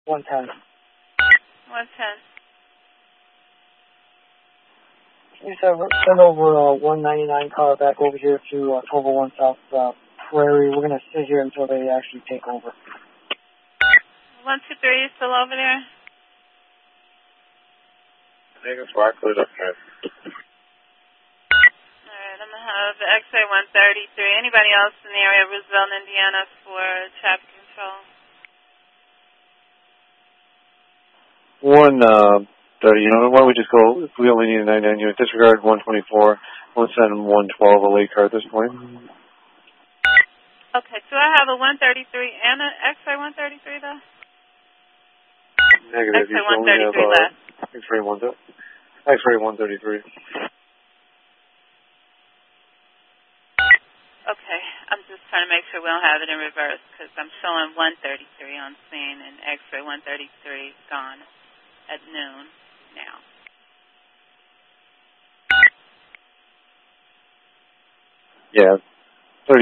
110. 110. You send over 199 car back over here to 1201 South Prairie. We're going to sit here until they actually take over. 123, you still over there? Vegas Rockford up there. Alright, I'm going to have the X-ray 133. Anybody else in the area of Roosevelt, Indiana for traffic control? 130, why don't we just go, if we only need a 99 unit, disregard 124, we'll send 112, a late car at this point. Okay, so I have a 133 and an X-ray 133 though? Negative, X-ray 133 left. X-ray 133. Okay, I'm just trying to make sure we don't have it in reverse because I'm showing 133 on scene and X-ray 133 gone at noon now. Yeah,